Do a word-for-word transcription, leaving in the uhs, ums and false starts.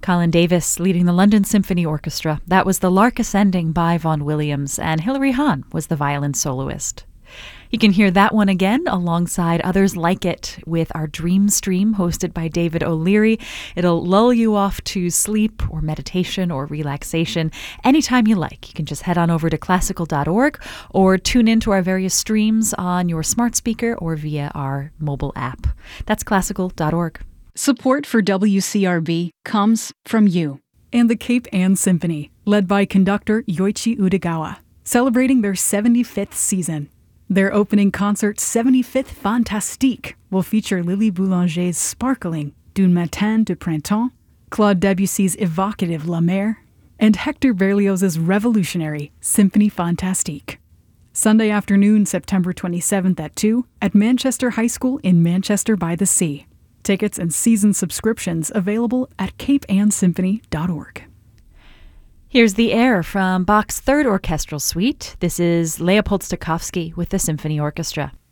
Colin Davis leading the London Symphony Orchestra. That was the Lark Ascending by Vaughan Williams, and Hilary Hahn was the violin soloist. You can hear that one again alongside others like it with our Dream Stream hosted by David O'Leary. It'll lull you off to sleep or meditation or relaxation anytime you like. You can just head on over to classical dot org or tune into our various streams on your smart speaker or via our mobile app. That's classical dot org. Support for W C R B comes from you and the Cape Ann Symphony, led by conductor Yoichi Udegawa, celebrating their seventy-fifth season. Their opening concert, seventy-fifth Fantastique, will feature Lily Boulanger's sparkling D'un Matin de Printemps, Claude Debussy's evocative La Mer, and Hector Berlioz's revolutionary Symphonie Fantastique. Sunday afternoon, September twenty-seventh at two, at Manchester High School in Manchester by the Sea. Tickets and season subscriptions available at cape ann symphony dot org. Here's the air from Bach's Third Orchestral Suite. This is Leopold Stokowski with the Symphony Orchestra.